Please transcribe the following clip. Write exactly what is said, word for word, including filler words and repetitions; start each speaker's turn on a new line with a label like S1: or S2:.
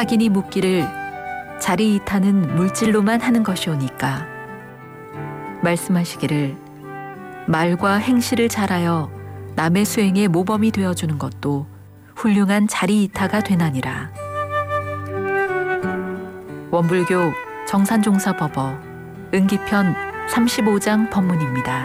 S1: 학인이 묻기를 자리이탈은 물질로만 하는 것이오니까 말씀하시기를 말과 행실을 잘하여 남의 수행의 모범이 되어주는 것도 훌륭한 자리이타가 되나니라. 원불교 정산종사법어 은기편 삼십오 장 법문입니다.